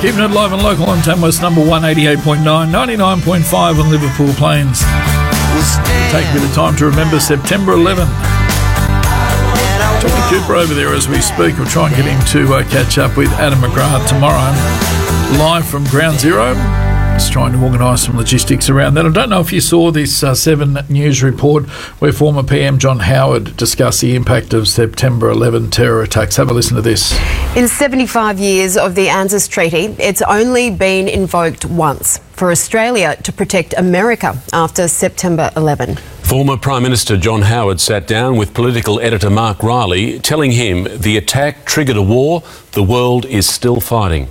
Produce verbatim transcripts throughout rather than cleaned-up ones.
Keeping it live and local on Tamworth's number one, eighty-eight point nine, ninety-nine point five on Liverpool Plains. Take a bit of time to remember September eleventh. Talking to Cooper over there as we speak. We'll try and get him to uh, catch up with Adam McGrath tomorrow, live from Ground Zero. Just trying to organise some logistics around that. I don't know if you saw this uh, Seven News report where former P M John Howard discussed the impact of September eleventh terror attacks. Have a listen to this. In seventy-five years of the ANZUS Treaty, it's only been invoked once for Australia to protect America after September eleventh. Former Prime Minister John Howard sat down with political editor Mark Riley, telling him the attack triggered a war the world is still fighting.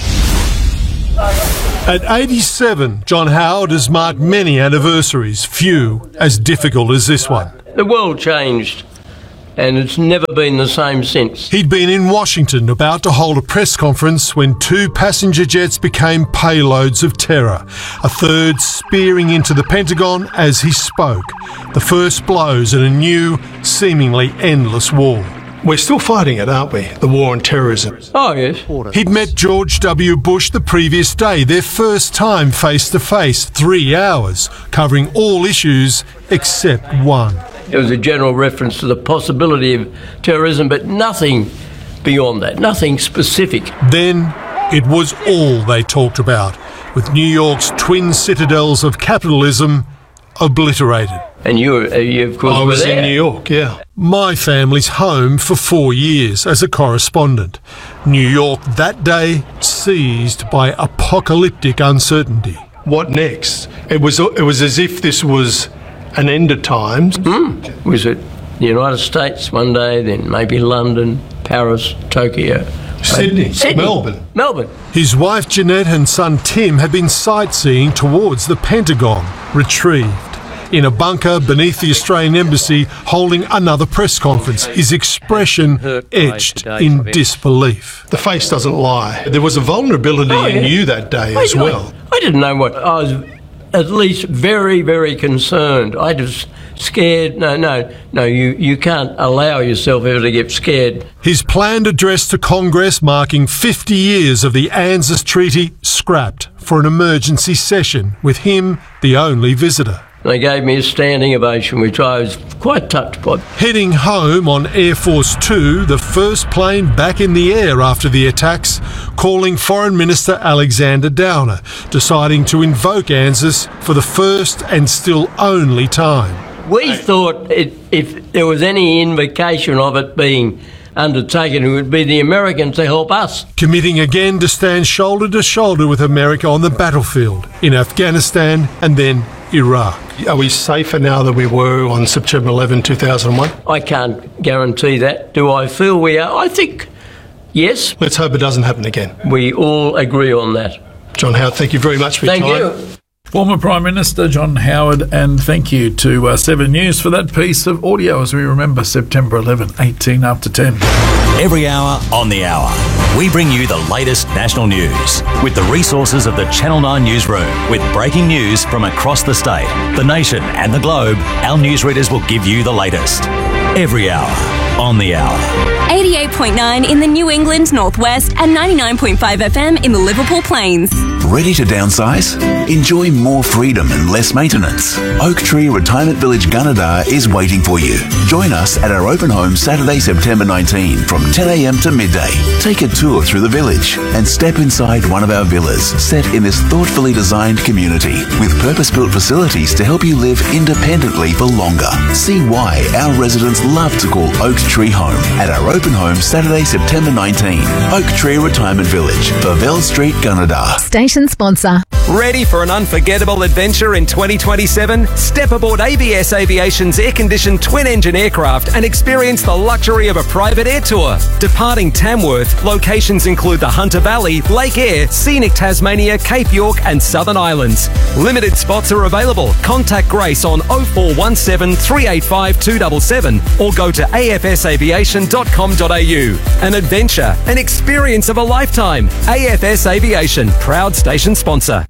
At eighty-seven, John Howard has marked many anniversaries, few as difficult as this one. The world changed, and it's never been the same since. He'd been in Washington about to hold a press conference when two passenger jets became payloads of terror, a third spearing into the Pentagon as he spoke. The first blows in a new, seemingly endless war. We're still fighting it, aren't we? The war on terrorism. Oh, yes. He'd met George W. Bush the previous day, their first time face-to-face, three hours, covering all issues except one. It was a general reference to the possibility of terrorism, but nothing beyond that, nothing specific. Then it was all they talked about, with New York's twin citadels of capitalism obliterated. And you, you of course, I was were there. in New York, yeah. My family's home for four years as a correspondent. New York that day seized by apocalyptic uncertainty. What next? It was it was as if this was an end of times. Mm. Was it the United States one day, then maybe London, Paris, Tokyo, Sydney, Sydney, Melbourne. Melbourne. His wife Jeanette and son Tim had been sightseeing towards the Pentagon, retrieved. In a bunker beneath the Australian Embassy, holding another press conference, his expression etched in disbelief. The face doesn't lie. There was a vulnerability oh, yeah. in you that day I, as well. I, I didn't know what. I was at least very, very concerned. I was scared. No, no, no, you, you can't allow yourself ever to get scared. His planned address to Congress marking fifty years of the ANZUS Treaty scrapped for an emergency session with him the only visitor. They gave me a standing ovation, which I was quite touched by. Heading home on Air Force Two, the first plane back in the air after the attacks, calling Foreign Minister Alexander Downer, deciding to invoke ANZUS for the first and still only time. We thought it, if there was any invocation of it being undertaken, it would be the Americans to help us. Committing again to stand shoulder to shoulder with America on the battlefield in Afghanistan and then Iraq. Are we safer now than we were on September eleventh, two thousand one? I can't guarantee that. Do I feel we are? I think yes. Let's hope it doesn't happen again. We all agree on that. John Howard, thank you very much for your thank time. Thank you. Former Prime Minister John Howard, and thank you to uh, Seven News for that piece of audio as we remember September eleventh, eighteen after ten. Every hour on the hour, we bring you the latest national news with the resources of the Channel nine newsroom. With breaking news from across the state, the nation and the globe, our newsreaders will give you the latest. Every hour on the hour. eighty-eight point nine in the New England Northwest and ninety-nine point five F M in the Liverpool Plains. Ready to downsize? Enjoy more freedom and less maintenance. Oak Tree Retirement Village Gunnedah is waiting for you. Join us at our open home Saturday, September nineteenth from ten a m to midday. Take a tour through the village and step inside one of our villas set in this thoughtfully designed community with purpose-built facilities to help you live independently for longer. See why our residents love to call Oak Tree home at our open home Saturday, September nineteenth. Oak Tree Retirement Village, Favell Street, Gunnedah. Station sponsor. Ready for an unforgettable adventure in twenty twenty-seven? Step aboard A B S Aviation's air-conditioned twin-engine aircraft and experience the luxury of a private air tour. Departing Tamworth, locations include the Hunter Valley, Lake Eyre, scenic Tasmania, Cape York and Southern Islands. Limited spots are available. Contact Grace on oh four one seven, three eight five, two seven seven or go to a f s aviation dot com dot a u. An adventure, an experience of a lifetime. A F S Aviation, proud station sponsor.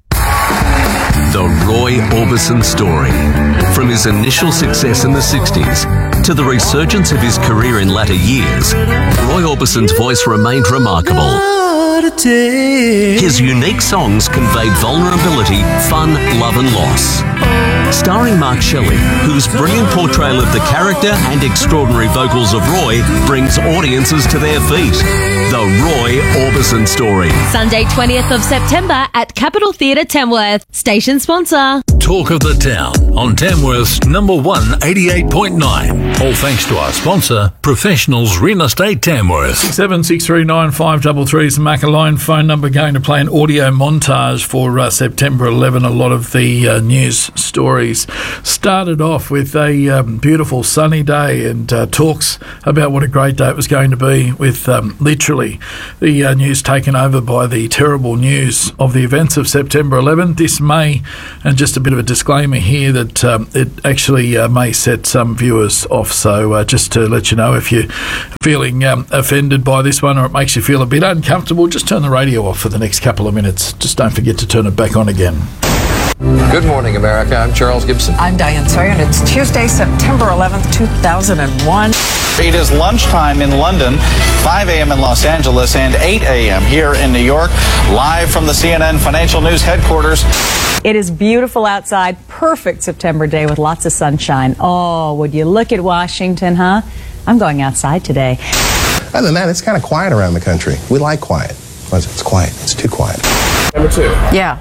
The Roy Orbison story. From his initial success in the sixties to the resurgence of his career in latter years, Roy Orbison's voice remained remarkable. He His unique songs conveyed vulnerability, fun, love and loss. Starring Mark Shelley, whose brilliant portrayal of the character and extraordinary vocals of Roy brings audiences to their feet. The Roy Orbison Story. Sunday twentieth of September at Capitol Theatre Tamworth. Station sponsor. Talk of the Town on Tamworth's number one eighty-eight point nine. All thanks to our sponsor, Professionals Real Estate Tamworth. six seven six three nine five three three is the Macalone phone number. Going to play an audio montage for uh, September eleventh. A lot of the uh, news stories started off with a um, beautiful sunny day and uh, talks about what a great day it was going to be, with um, literally the uh, news taken over by the terrible news of the events of September eleventh. This may, and just a bit of a disclaimer here, that um, it actually uh, may set some viewers off. So uh, just to let you know, if you're feeling um, offended by this one or it makes you feel a bit uncomfortable, just turn the radio off for the next couple of minutes. Just don't forget to turn it back on again. Good morning, America. I'm Charles Gibson. I'm Diane Sawyer, and it's Tuesday, September eleventh, two thousand one. It is lunchtime in London, five a.m. in Los Angeles, and eight a.m. here in New York, live from the C N N Financial News headquarters. It is beautiful outside, perfect September day with lots of sunshine. Oh, would you look at Washington, huh? I'm going outside today. Other than that, it's kind of quiet around the country. We like quiet. It's quiet. It's too quiet. Number two. Yeah.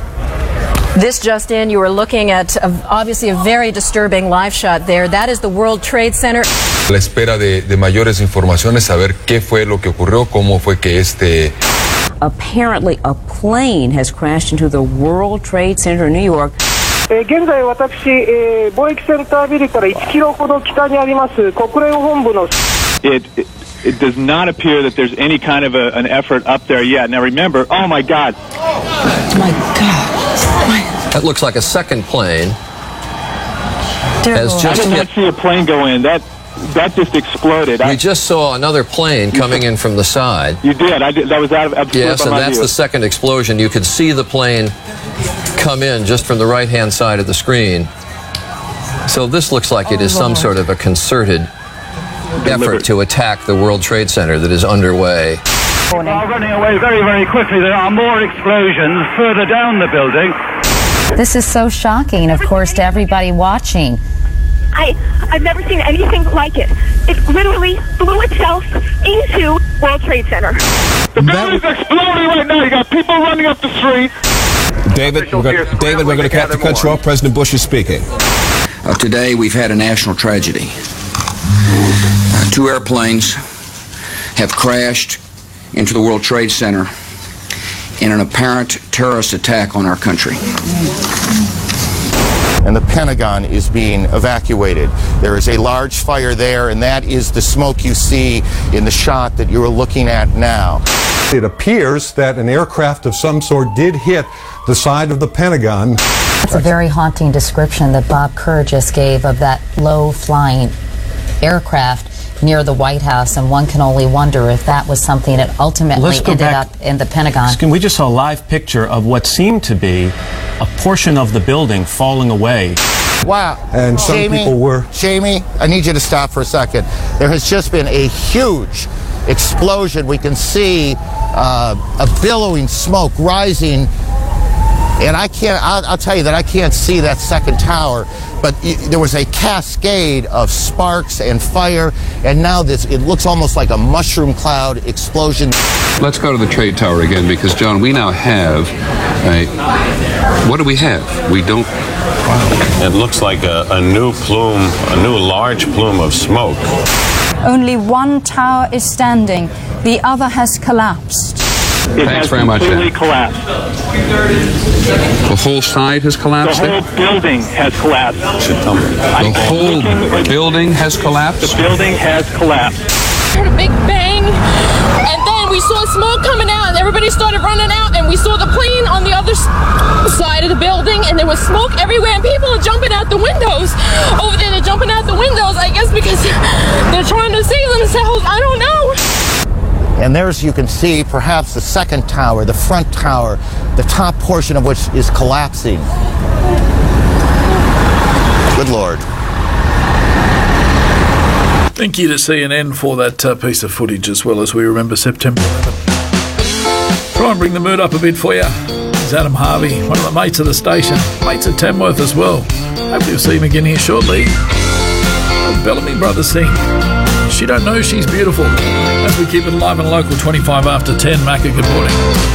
This just in, you were looking at a, obviously a very disturbing live shot there. That is the World Trade Center. La espera de, de mayores informaciones, saber qué fue lo que ocurrió, cómo fue que este... Apparently a plane has crashed into the World Trade Center in New York. 現在私、えー、貿易センタービルからいちキロほど北にあります国連本部の It, it, it does not appear that there's any kind of a, an effort up there yet. Now remember, oh my God. Oh my God. That looks like a second plane. Has just I did not see a plane go in. That that just exploded. We I, just saw another plane coming in from the side. You did. I did. That was out of absolutely. Yes, and that's view. The second explosion. You could see the plane come in just from the right-hand side of the screen. So this looks like oh, it is Lord. some sort of a concerted effort to attack the World Trade Center that is underway. People are running away very, very quickly. There are more explosions further down the building. This is so shocking, of course, to everybody watching. I, I've never seen anything like it. It literally blew itself into World Trade Center. The building's exploding right now. You got people running up the street. David, we're going, David, we're going to have to cut you off. President Bush is speaking. Uh, today, we've had a national tragedy. Uh, two airplanes have crashed into the World Trade Center in an apparent terrorist attack on our country. And the Pentagon is being evacuated. There is a large fire there, and that is the smoke you see in the shot that you are looking at now. It appears that an aircraft of some sort did hit the side of the Pentagon. That's a very haunting description that Bob Kerr just gave of that low-flying aircraft near the White House, and one can only wonder if that was something that ultimately ended back. up in the Pentagon. We just saw a live picture of what seemed to be a portion of the building falling away. Wow. And some Jamie, people were... Jamie, I need you to stop for a second. There has just been a huge explosion. We can see uh, a billowing smoke rising, and I can't, I'll, I'll tell you that I can't see that second tower, but y there was a cascade of sparks and fire, and now this, it looks almost like a mushroom cloud explosion. Let's go to the trade tower again, because, John, we now have a... What do we have? We don't... It looks like a, a new plume, a new large plume of smoke. Only one tower is standing. The other has collapsed. It Thanks has very much. completely collapsed. The whole side has collapsed? The whole building has collapsed. The whole building has collapsed? The building has collapsed. Heard a big bang, and then we saw smoke coming out, and everybody started running out, and we saw the plane on the other side of the building, and there was smoke everywhere, and people are jumping out the windows. Over there, they're jumping out the windows, I guess because they're trying to save themselves. I don't know. And there's, you can see, perhaps the second tower, the front tower, the top portion of which is collapsing. Good Lord. Thank you to C N N for that uh, piece of footage, as well as we remember September eleventh. Try and bring the mood up a bit for you. It's Adam Harvey, one of the mates of the station, mates at Tamworth as well. Hopefully you'll see him again here shortly. The Bellamy Brothers sing She Don't Know She's Beautiful. As we keep it live and local, twenty-five after ten. Macca, good morning.